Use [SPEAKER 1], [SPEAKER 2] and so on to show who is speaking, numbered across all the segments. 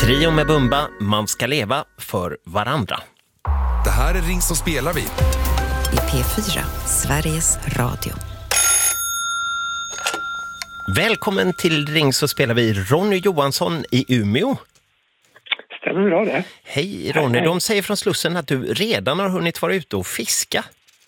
[SPEAKER 1] Trio med Bumba, man ska leva för varandra.
[SPEAKER 2] Det här är Ring så spelar vi.
[SPEAKER 3] I P4, Sveriges Radio.
[SPEAKER 1] Välkommen till Ring så spelar vi, Ronny Johansson i Umeå.
[SPEAKER 4] Stämmer bra det.
[SPEAKER 1] Hej Ronny, de säger från Slussen att du redan har hunnit vara ute och fiska.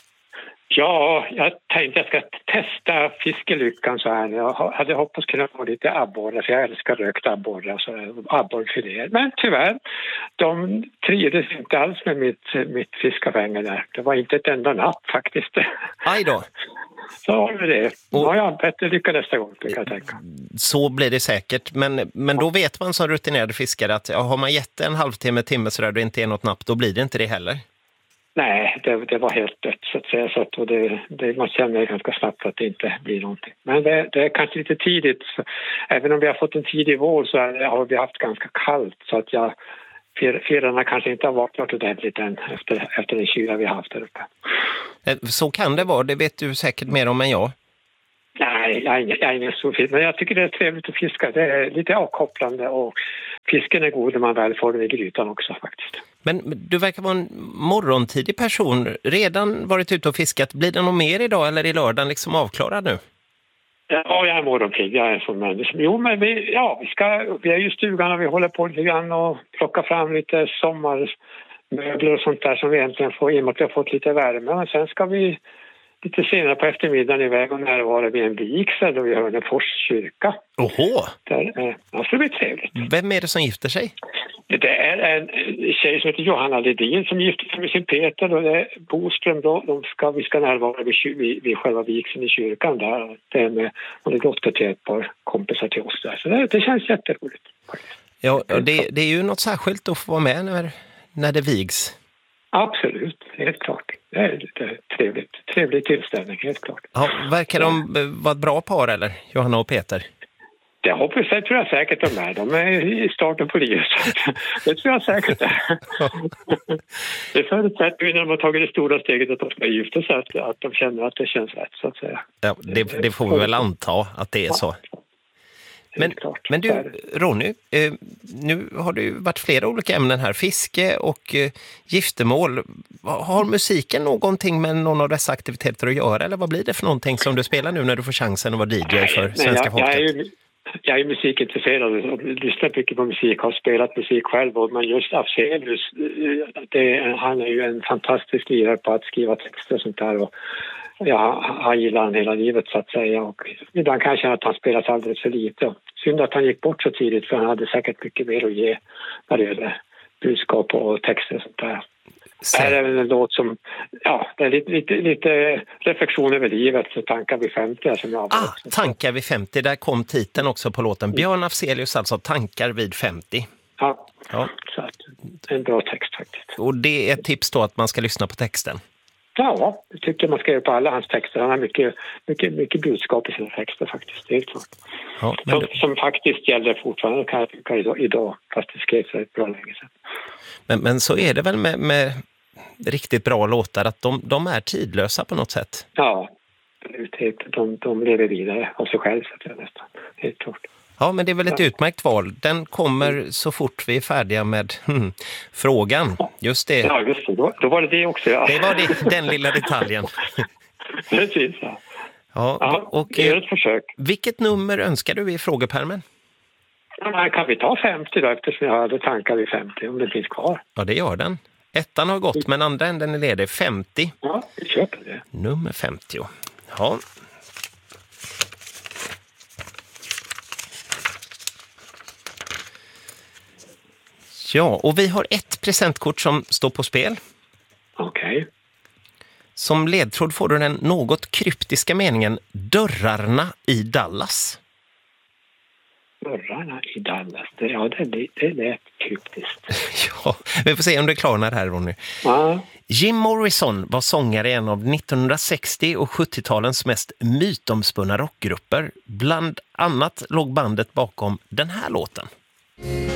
[SPEAKER 4] Ja, jag tänkte jag ska testa fiskelyckan så här. Jag hade hoppats kunna få lite abborre, för jag älskar rökt abborre, alltså abborrfiléer. Men tyvärr, de trivdes inte alls med mitt fiskafänge där. Det var inte ett enda napp faktiskt.
[SPEAKER 1] Aj då.
[SPEAKER 4] Så har vi det. Nu har jag bättre lycka nästa gång, kan jag tänka.
[SPEAKER 1] Så blir det säkert, men då vet man som rutinerad fiskare att har man gett en halvtimme, timme så där det inte är något napp, då blir det inte det heller. Nej,
[SPEAKER 4] det var helt dött så att säga, så att, och man känner ganska snabbt att det inte blir någonting. Men det är kanske lite tidigt, så, även om vi har fått en tidig vår så har vi haft ganska kallt, så att fjärrarna kanske inte har vaknat ordentligt än efter den kyla vi har haft där uppe.
[SPEAKER 1] Så kan det vara, det vet du säkert mer om än jag.
[SPEAKER 4] Nej, jag är ingen stor fisk, men jag tycker det är trevligt att fiska. Det är lite avkopplande och fisken är god när man väl får den i grytan också faktiskt.
[SPEAKER 1] Men du verkar vara en morgontidig person, redan varit ute och fiskat. Blir det något mer idag eller är lördagen liksom avklarad nu?
[SPEAKER 4] Ja, jag är morgonpigg, jag är en sån människa. Jo, men vi är ju i stugan och vi håller på lite grann och plockar fram lite sommarmöbler och sånt där som vi egentligen får, i och med att vi har fått lite värme. Men sen ska vi lite senare på eftermiddagen iväg och närvara vid en vigsel och vi har en Forskyrka.
[SPEAKER 1] Oho!
[SPEAKER 4] Alltså det blir trevligt.
[SPEAKER 1] Vem är det som gifter sig?
[SPEAKER 4] Det är en tjej som heter Johanna Ledin som gifter sig med sin Peter, och det är Boström då. Vi ska närvara vid själva vigseln i kyrkan där. Hon är dotter till ett par kompisar till oss där. Så det känns jätteroligt.
[SPEAKER 1] Ja, det är ju något särskilt att få vara med när det vigs.
[SPEAKER 4] Absolut, helt klart. Det är trevlig tillställning, helt klart.
[SPEAKER 1] Ja, verkar de vara ett bra par eller, Johanna och Peter?
[SPEAKER 4] Det hoppas jag, tror jag säkert de är. De är i starten på livet. Det tror jag säkert är. Det förutsätter vi när de har tagit det stora steget att de ska gifta sig, att de känner att det känns rätt så att säga. Ja,
[SPEAKER 1] det får vi väl anta att det är så. Men du, Ronny, nu har det ju varit flera olika ämnen här. Fiske och giftermål. Har musiken någonting med någon av dessa aktiviteter att göra? Eller vad blir det för någonting som du spelar nu när du får chansen att vara DJ för svenska folket?
[SPEAKER 4] Jag är musikintresserad och lyssnar mycket på musik. Har spelat musik själv. Men just Afzelius, han är ju en fantastisk lirare på att skriva texter och sånt där. Och han gillar han hela livet så att säga. Och ibland kan jag känna att han spelat alldeles för lite. Synd att han gick bort så tidigt, för han hade säkert mycket mer att ge när det gäller budskap och texter och sånt där. Det här är en låt som, det är lite reflektion över livet, så Tankar vid 50 som jag har.
[SPEAKER 1] Tankar vid 50, där kom titeln också på låten. Björn Afzelius, alltså Tankar vid 50.
[SPEAKER 4] Ja. Så att, en bra text faktiskt.
[SPEAKER 1] Och det är ett tips då att man ska lyssna på texten?
[SPEAKER 4] Ja, jag tycker man ska göra på alla hans texter. Han har mycket budskap i sina texter faktiskt, det är klart. Ja, som faktiskt gäller fortfarande, kan jag tycka idag, fast det skrevs för ett bra länge sedan.
[SPEAKER 1] Men så är det väl med riktigt bra låtar, att de är tidlösa på något sätt?
[SPEAKER 4] Ja, de lever vidare av sig själv, så att jag nästan, helt klart.
[SPEAKER 1] Ja, men det är väl ett utmärkt val. Den kommer så fort vi är färdiga med frågan. Just det.
[SPEAKER 4] Ja, just det. Då var det också. Ja.
[SPEAKER 1] Det var den lilla detaljen.
[SPEAKER 4] Precis, ja.
[SPEAKER 1] Ja, och
[SPEAKER 4] gör ett försök.
[SPEAKER 1] Vilket nummer önskar du i frågepärmen?
[SPEAKER 4] Ja, kan vi ta 50 då, eftersom jag hade tankar vid 50, om det finns kvar?
[SPEAKER 1] Ja, det gör den. Ettan har gått, men andra änden är ledig. 50.
[SPEAKER 4] Ja, vi köper det.
[SPEAKER 1] Nummer 50. Ja. Ja, och vi har ett presentkort som står på spel.
[SPEAKER 4] Okej.
[SPEAKER 1] Som ledtråd får du den något kryptiska meningen Dörrarna i Dallas.
[SPEAKER 4] Dörrarna i Dallas, det är kryptiskt.
[SPEAKER 1] Ja, vi får se om det klarnar här, Ronny.
[SPEAKER 4] Ja.
[SPEAKER 1] Jim Morrison var sångare i en av 1960- och 70-talens mest mytomspunna rockgrupper. Bland annat låg bandet bakom den här låten.